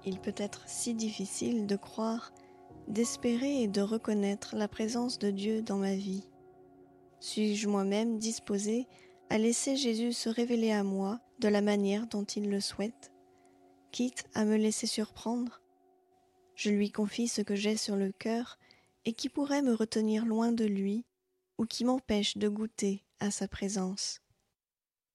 il peut être si difficile de croire, d'espérer et de reconnaître la présence de Dieu dans ma vie. Suis-je moi-même disposée à laisser Jésus se révéler à moi de la manière dont il le souhaite, quitte à me laisser surprendre? Je lui confie ce que j'ai sur le cœur et qui pourrait me retenir loin de lui ou qui m'empêche de goûter à sa présence.